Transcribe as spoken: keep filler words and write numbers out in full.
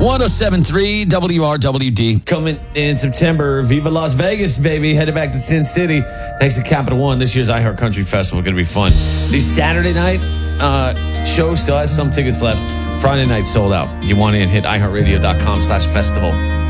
one oh seven point three W R W D. Coming in September, Viva Las Vegas, baby. Headed back to Sin City. Thanks to Capital One. This year's iHeart Country Festival going to be fun. The Saturday night uh, show still has some tickets left. Friday night sold out. You want in, hit iHeartRadio.com slash festival.